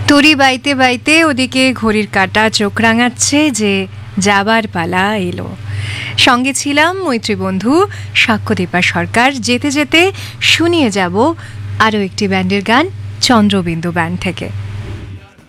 তরি বাইতে বাইতে ওদিকে ঘড়ির কাঁটা চোখ রাঙাচ্ছে যে যাবার পালা এলো। সঙ্গে ছিলাম মৈত্রী বন্ধু সাক্ষ্যদীপা সরকার। যেতে যেতে শুনিয়ে যাব আরও একটি ব্যান্ডের গান, চন্দ্রবিন্দু ব্যান্ড থেকে।